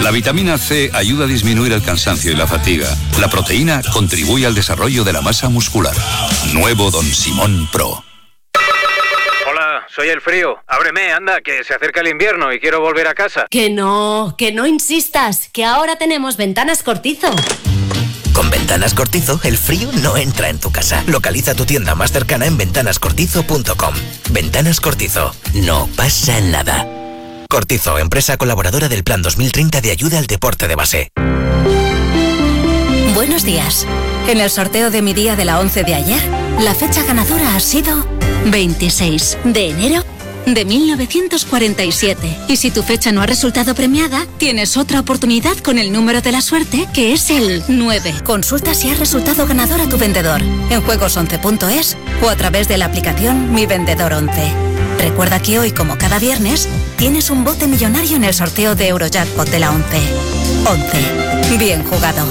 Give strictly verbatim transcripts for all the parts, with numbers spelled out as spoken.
La vitamina C ayuda a disminuir el cansancio y la fatiga. La proteína contribuye al desarrollo de la masa muscular. Nuevo Don Simón Pro. Hola, soy el frío. Ábreme, anda, que se acerca el invierno y quiero volver a casa. Que no, que no insistas, que ahora tenemos Ventanas Cortizo. Con Ventanas Cortizo, el frío no entra en tu casa. Localiza tu tienda más cercana en ventanas cortizo punto com. Ventanas Cortizo. No pasa nada. Cortizo, empresa colaboradora del Plan dos mil treinta de ayuda al deporte de base. Buenos días. En el sorteo de mi día de la once de ayer, la fecha ganadora ha sido veintiséis de enero de mil novecientos cuarenta y siete. Y si tu fecha no ha resultado premiada, tienes otra oportunidad con el número de la suerte, que es el nueve. Consulta si has resultado ganador a tu vendedor en juegos once punto es o a través de la aplicación Mi Vendedor once. Recuerda que hoy, como cada viernes, tienes un bote millonario en el sorteo de Eurojackpot de la once. once. Bien jugado.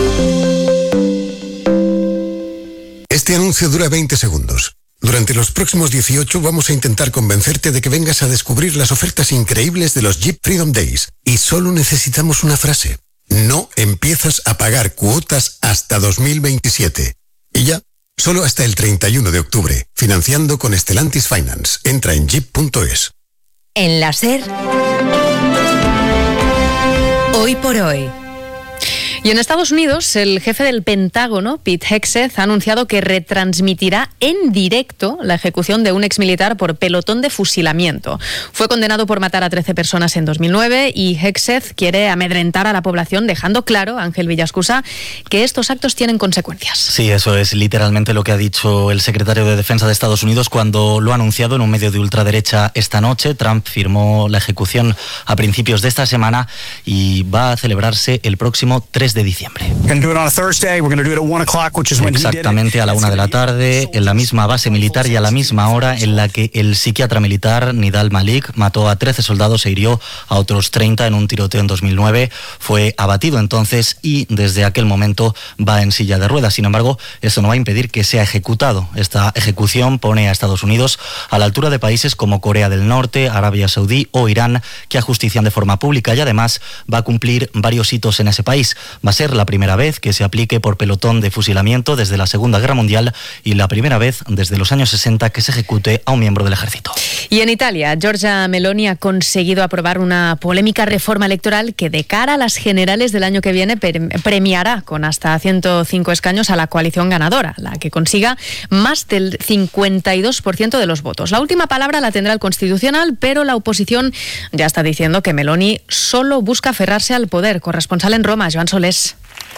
Este anuncio dura veinte segundos. Durante los próximos dieciocho vamos a intentar convencerte de que vengas a descubrir las ofertas increíbles de los Jeep Freedom Days. Y solo necesitamos una frase. No empiezas a pagar cuotas hasta dos mil veintisiete. Y ya, solo hasta el treinta y uno de octubre. Financiando con Stellantis Finance. Entra en jeep punto es. En la SER, hoy por hoy. Y en Estados Unidos, el jefe del Pentágono, Pete Hegseth, ha anunciado que retransmitirá en directo la ejecución de un exmilitar por pelotón de fusilamiento. Fue condenado por matar a trece personas en dos mil nueve y Hegseth quiere amedrentar a la población, dejando claro, Ángel Villascusa, que estos actos tienen consecuencias. Sí, eso es literalmente lo que ha dicho el secretario de Defensa de Estados Unidos cuando lo ha anunciado en un medio de ultraderecha esta noche. Trump firmó la ejecución a principios de esta semana y va a celebrarse el próximo tres de diciembre. Exactamente a la una de la tarde, en la misma base militar y a la misma hora en la que el psiquiatra militar Nidal Malik mató a trece soldados e hirió a otros treinta en un tiroteo en dos mil nueve. Fue abatido entonces y desde aquel momento va en silla de ruedas. Sin embargo, eso no va a impedir que sea ejecutado. Esta ejecución pone a Estados Unidos a la altura de países como Corea del Norte, Arabia Saudí o Irán, que ajustician de forma pública y además va a cumplir varios hitos en ese país. Va a ser la primera vez que se aplique por pelotón de fusilamiento desde la Segunda Guerra Mundial y la primera vez desde los años sesenta que se ejecute a un miembro del ejército. Y en Italia, Giorgia Meloni ha conseguido aprobar una polémica reforma electoral que de cara a las generales del año que viene premiará con hasta ciento cinco escaños a la coalición ganadora, la que consiga más del cincuenta y dos por ciento de los votos. La última palabra la tendrá el Constitucional, pero la oposición ya está diciendo que Meloni solo busca aferrarse al poder. Corresponsal en Roma, Joan Solés.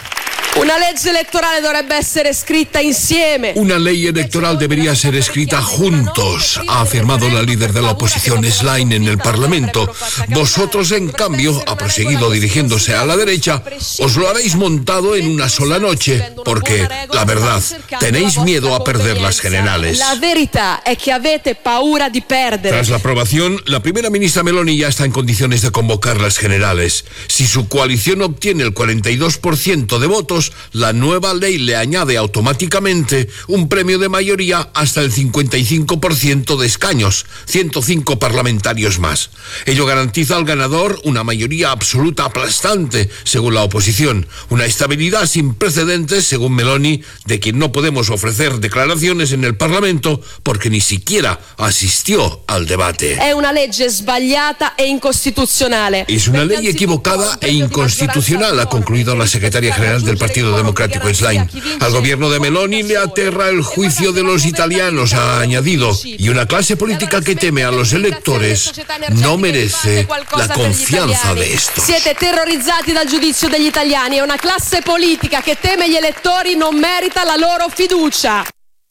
Una legge electorale dovrebbe essere scritta insieme. Una ley electoral debería ser escrita juntos, ha afirmado la líder de la oposición Schlein en el Parlamento. Vosotros, en cambio, ha proseguido dirigiéndose a la derecha, os lo habéis montado en una sola noche, porque, la verdad, tenéis miedo a perder las generales. La verità è che avete paura di perdere. Tras la aprobación, la primera ministra Meloni ya está en condiciones de convocar las generales. Si su coalición obtiene el cuarenta y dos por ciento de votos, la nueva ley le añade automáticamente un premio de mayoría hasta el cincuenta y cinco por ciento de escaños, ciento cinco parlamentarios más. Ello garantiza al ganador una mayoría absoluta aplastante, según la oposición, una estabilidad sin precedentes, según Meloni, de quien no podemos ofrecer declaraciones en el Parlamento porque ni siquiera asistió al debate. Es una legge sbagliata e incostituzionale. Es una ley equivocada e inconstitucional, ha concluido la secretaria general del Partido Democrático Schlein. Al gobierno de Meloni le aterra el juicio de los italianos, ha añadido, y una clase política que teme a los electores no merece la confianza de estos. Siete terrorizzati dal giudizio degli italiani e una classe politica che teme gli elettori non merita la loro fiducia.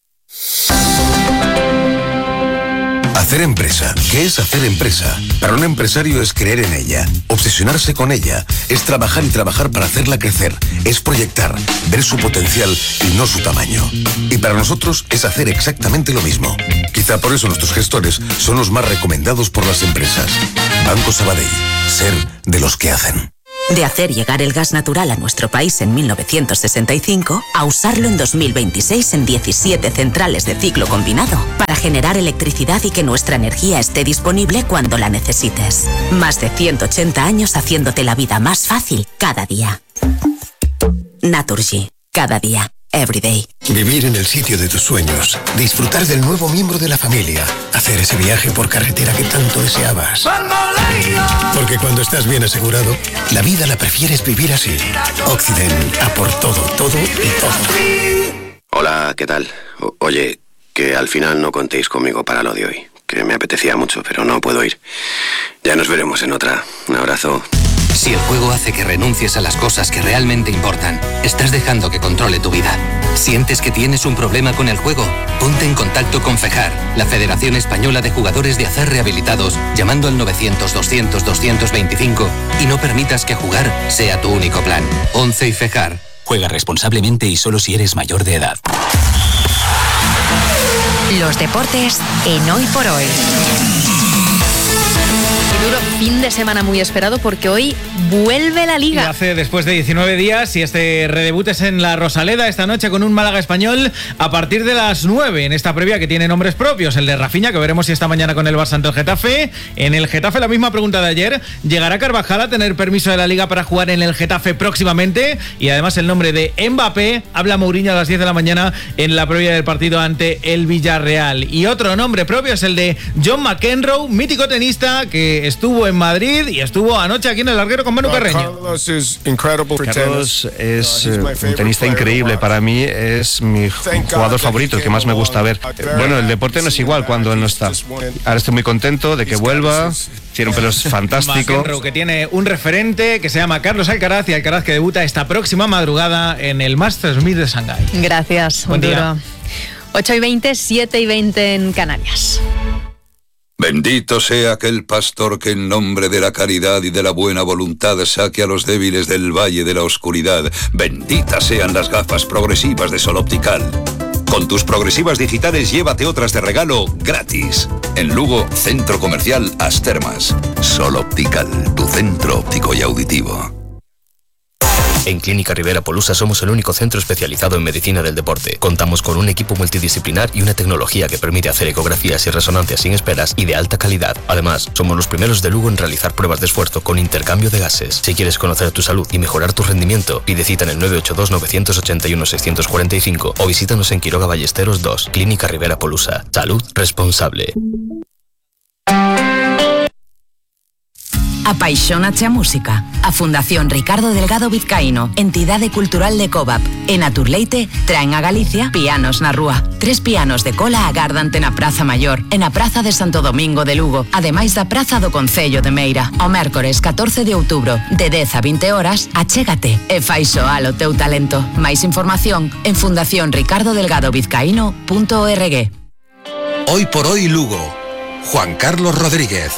Hacer empresa. ¿Qué es hacer empresa? Para un empresario es creer en ella, obsesionarse con ella, es trabajar y trabajar para hacerla crecer, es proyectar, ver su potencial y no su tamaño. Y para nosotros es hacer exactamente lo mismo. Quizá por eso nuestros gestores son los más recomendados por las empresas. Banco Sabadell. Ser de los que hacen. De hacer llegar el gas natural a nuestro país en mil novecientos sesenta y cinco a usarlo en dos mil veintiséis en diecisiete centrales de ciclo combinado para generar electricidad y que nuestra energía esté disponible cuando la necesites. Más de ciento ochenta años haciéndote la vida más fácil cada día. Naturgy. Cada día. Everyday. Vivir en el sitio de tus sueños, disfrutar del nuevo miembro de la familia, hacer ese viaje por carretera que tanto deseabas. Porque cuando estás bien asegurado, la vida la prefieres vivir así. Occident, a por todo, todo y todo. Hola, ¿qué tal? O- oye, que al final no contéis conmigo para lo de hoy, que me apetecía mucho, pero no puedo ir. Ya nos veremos en otra. Un abrazo. Si el juego hace que renuncies a las cosas que realmente importan, estás dejando que controle tu vida. ¿Sientes que tienes un problema con el juego? Ponte en contacto con FEJAR, la Federación Española de Jugadores de Azar Rehabilitados, llamando al novecientos, doscientos, doscientos veinticinco y no permitas que jugar sea tu único plan. ONCE y FEJAR. Juega responsablemente y solo si eres mayor de edad. Los deportes en Hoy por Hoy. Duro fin de semana muy esperado porque hoy vuelve la Liga. Y hace después de diecinueve días y este redebut es en la Rosaleda esta noche con un Málaga Español a partir de las nueve en esta previa que tiene nombres propios, el de Rafinha, que veremos si esta mañana con el Barça ante el Getafe. En el Getafe la misma pregunta de ayer, ¿llegará Carvajal a tener permiso de la Liga para jugar en el Getafe próximamente? Y además el nombre de Mbappé, habla Mourinho a las diez de la mañana en la previa del partido ante el Villarreal. Y otro nombre propio es el de John McEnroe, mítico tenista que estuvo en Madrid y estuvo anoche aquí en el Larguero con Manu Carreño. Carlos es eh, un tenista increíble. Para mí es mi jugador favorito, el que más me gusta ver. Bueno, el deporte no es igual cuando él no está. Ahora estoy muy contento de que vuelva. Tiene un pelo fantástico. McEnroe, que tiene un referente que se llama Carlos Alcaraz, y Alcaraz que debuta esta próxima madrugada en el Masters mil de Shanghái. Gracias, Buen día. Duro. ocho y veinte, siete y veinte en Canarias. Bendito sea aquel pastor que en nombre de la caridad y de la buena voluntad saque a los débiles del valle de la oscuridad. Benditas sean las gafas progresivas de Sol Optical. Con tus progresivas digitales llévate otras de regalo gratis. En Lugo, Centro Comercial Astermas. Sol Optical, tu centro óptico y auditivo. En Clínica Rivera Polusa somos el único centro especializado en medicina del deporte. Contamos con un equipo multidisciplinar y una tecnología que permite hacer ecografías y resonancias sin esperas y de alta calidad. Además, somos los primeros de Lugo en realizar pruebas de esfuerzo con intercambio de gases. Si quieres conocer tu salud y mejorar tu rendimiento, pide cita en el nueve ocho dos, nueve ocho uno, seis cuatro cinco o visítanos en Quiroga Ballesteros dos. Clínica Rivera Polusa. Salud responsable. Apaixónate a música. A Fundación Ricardo Delgado Vizcaíno, entidade cultural de Covap, e Naturleite traen a Galicia Pianos na Rúa. Tres pianos de cola agardante na Praza Maior e na Praza de Santo Domingo de Lugo, ademais da Praza do Concello de Meira. O mércores catorce de outubro, de dez a vinte horas, achégate e fai soar o teu talento. Máis información en fundación ricardo delgado vizcaíno punto org. Hoy por hoy Lugo. Juan Carlos Rodríguez.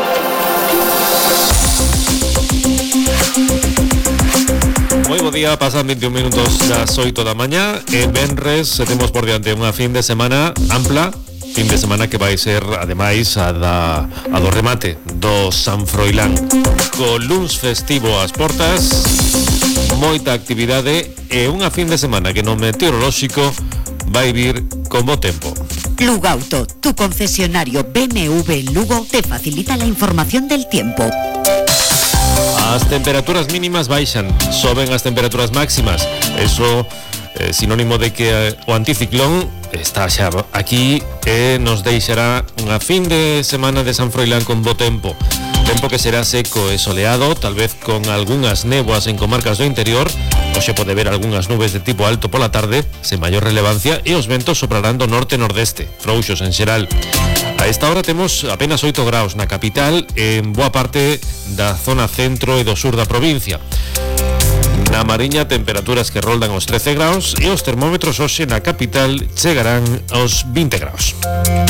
Moi bo día, pasan veintiún minutos das oito da mañá e venres temos por diante unha fin de semana ampla, fin de semana que vai ser ademais a, da, a do remate do San Froilán, co luns festivo ás portas, moita actividade e unha fin de semana que no meteorolóxico vai vir con bo tempo. Lugauto, tu concesionario B M W Lugo, te facilita la información del tiempo. As temperaturas mínimas baixan, soben as temperaturas máximas. Eso é sinónimo de que o anticiclón está xa aquí e nos deixará unha fin de semana de San Froilán con bo tempo. Tempo que será seco e soleado, tal vez con algunhas néboas en comarcas do interior. Hoxe pode ver algunhas nubes de tipo alto pola tarde, sen maior relevancia, e os ventos soprarán do norte-nordeste, frouxos en xeral. A esta hora temos apenas oito graus na capital e en boa parte da zona centro e do sur da provincia. Na Mariña, temperaturas que roldan os trece graus e os termómetros hoxe na capital chegarán aos vinte graus.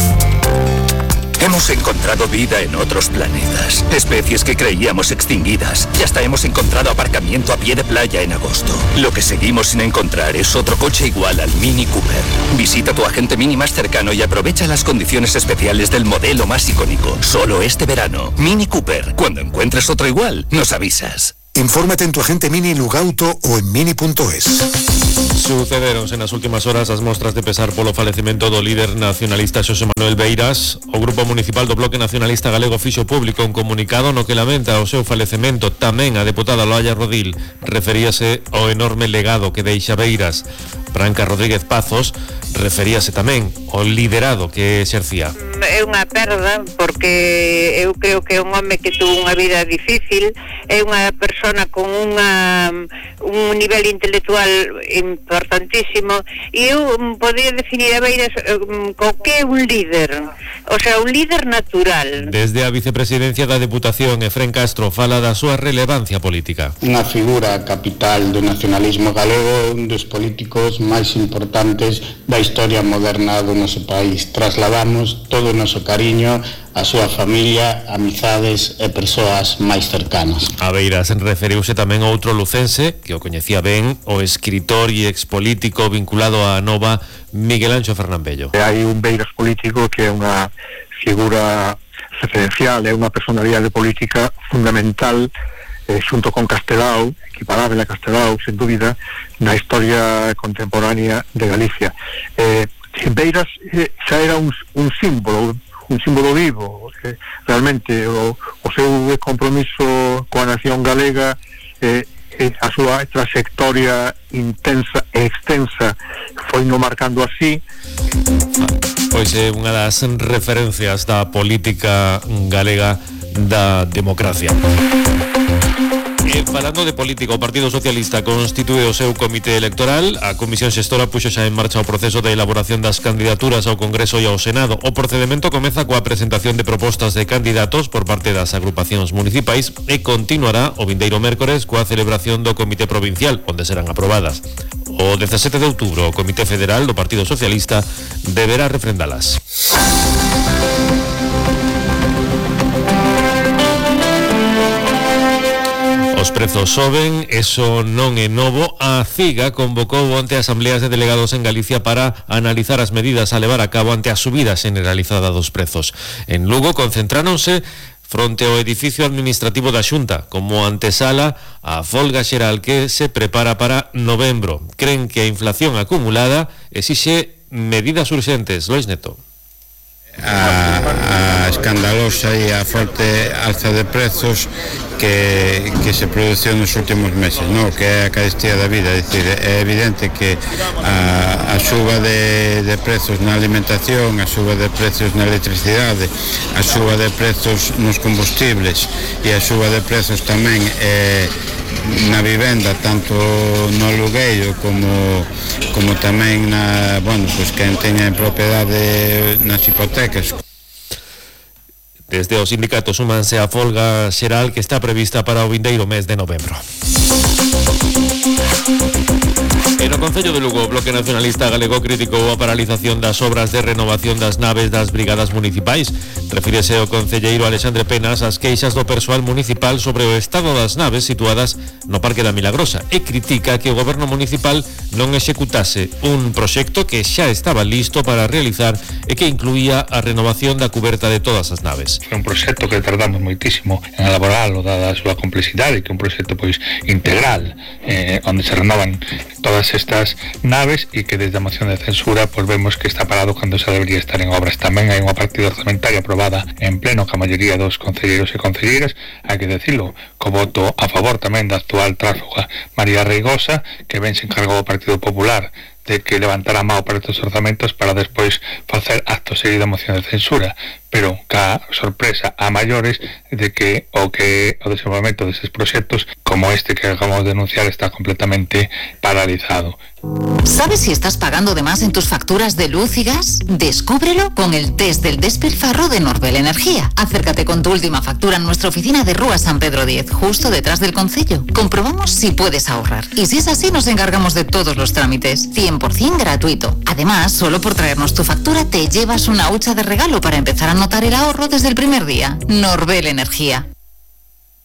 Hemos encontrado vida en otros planetas, especies que creíamos extinguidas, y hasta hemos encontrado aparcamiento a pie de playa en agosto. Lo que seguimos sin encontrar es otro coche igual al Mini Cooper. Visita tu agente Mini más cercano y aprovecha las condiciones especiales del modelo más icónico. Solo este verano. Mini Cooper. Cuando encuentres otro igual, nos avisas. Infórmate en tu agente Mini Lugauto o en mini punto es. Sucederonse nas últimas horas as mostras de pesar polo falecemento do líder nacionalista Xosé Manuel Beiras. O Grupo Municipal do Bloque Nacionalista Galego fixo público un comunicado no que lamenta o seu falecemento. Tamén a deputada Loalla Rodil referíase ao enorme legado que deixa Beiras. Branca Rodríguez Pazos referíase tamén ao liderado que exercía. É unha perda porque eu creo que é un home que tuvo unha vida difícil, é unha persona con unha un nivel intelectual importantísimo e eu podría definir a Beiras co que é un líder, o sea, un líder natural. Desde a vicepresidencia da Deputación, Efrén Castro fala da súa relevancia política. Unha figura capital do nacionalismo galego, un dos políticos máis importantes da historia moderna do noso país. Trasladamos todo o noso cariño a súa familia, amizades e persoas máis cercanas. A Beiras referiuse tamén a outro lucense que o coñecía ben, o escritor e expolítico vinculado á Nova, Miguel Anxo Fernambello. Hai un Beiras político que é unha figura referencial, é unha personalidade política fundamental, eh, xunto con Castelao, equiparable a Castelao, sen dúbida, na historia contemporánea de Galicia. Eh, Beiras eh, xa era un, un símbolo, un símbolo vivo, eh, realmente o, o seu compromiso coa nación galega, eh, eh, a súa trayectoria intensa e extensa foi no marcando así. Pois é unha das referencias da política galega da democracia. E falando de política, o Partido Socialista constitúe o seu comité electoral. A Comisión Xestora puxo xa en marcha o proceso de elaboración das candidaturas ao Congreso e ao Senado. O procedimento comeza coa presentación de propostas de candidatos por parte das agrupacións municipais e continuará o vindeiro mércores coa celebración do Comité Provincial, onde serán aprobadas. O dezasete de outubro, o Comité Federal do Partido Socialista deberá refrendalas. Os prezos soben, eso non é novo. A CIGA convocou onte asambleas de delegados en Galicia para analizar as medidas a levar a cabo ante a subida generalizada dos prezos. En Lugo concentráronse fronte ao edificio administrativo da Xunta como antesala á folga xeral que se prepara para novembro. Cren que a inflación acumulada exixe medidas urxentes. Lois Neto. A, a escandalosa e a forte alza de prezos que, que se produciu nos últimos meses, no? Que é a carestía da vida. É dicir, é evidente que a, a suba de, de prezos na alimentación, a suba de prezos na electricidade, a suba de prezos nos combustibles e a suba de prezos tamén eh, na vivenda, tanto no alugueiro como como tamén na, bueno, pois que teña en propiedade nas hipotecas. Desde os sindicatos súmanse a folga xeral que está prevista para o vindeiro mes de novembro. E no Concello de Lugo, o Bloque Nacionalista Galego criticou a paralización das obras de renovación das naves das brigadas municipais. Refírese o concelleiro Alexandre Penas ás queixas do persoal municipal sobre o estado das naves situadas no Parque da Milagrosa e critica que o goberno municipal non executase un proxecto que xa estaba listo para realizar e que incluía a renovación da cuberta de todas as naves. Foi un proxecto que tardamos moitísimo en elaborarlo, dada a súa complexidade, que é un proxecto pois integral, eh, onde se renovan todas estas naves e que desde a moción de censura pois vemos que está parado cando se debería estar en obras. Tamén hai unha partida orzamentaria aprobada en pleno ca maioría dos concelleiros e concelleiras, hai que decirlo, co voto a favor tamén da actual tránsfuga María Reigosa, que ben se encargou o Partido Popular de que levantara a mão para estes orzamentos para despois facer acto seguido a moción de censura, pero ca sorpresa a maiores de que o que o desenvolvemento destes proxectos como este que acabamos de denunciar está completamente paralizado. ¿Sabes si estás pagando de más en tus facturas de luz y gas? Descúbrelo con el test del despilfarro de Norbel Energía. Acércate con tu última factura en nuestra oficina de Rúa San Pedro diez, justo detrás del concello. Comprobamos si puedes ahorrar. Y si es así, nos encargamos de todos los trámites. cien por ciento gratuito. Además, solo por traernos tu factura te llevas una hucha de regalo para empezar a notar el ahorro desde el primer día. Norbel Energía.